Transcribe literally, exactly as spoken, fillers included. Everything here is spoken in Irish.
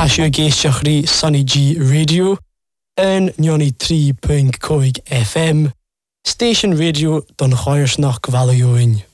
Tasio Geishiachri Sunny G Radio and ninety-three point five F M Station Radio Don Choyersnach Valioin.